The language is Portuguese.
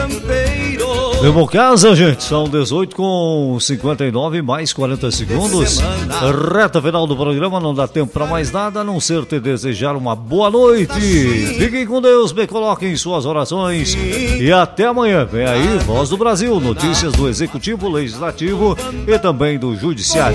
Mesmo casa, gente, são 18h59 mais 40 segundos. Reta final do programa, não dá tempo para mais nada, a não ser te desejar uma boa noite. Fiquem com Deus, me coloquem em suas orações e até amanhã. Vem aí, Voz do Brasil, notícias do Executivo, Legislativo e também do Judiciário.